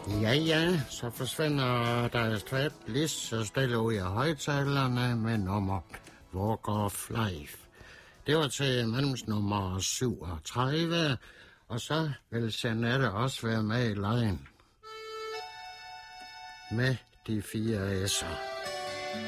Ja, så forsvinder der stræt lige så stille ud af højtalerne med nummer Walk of Life. Det var til mellemsnummer 37, og så vil Jeanette også være med i lejen med de 4 S'er.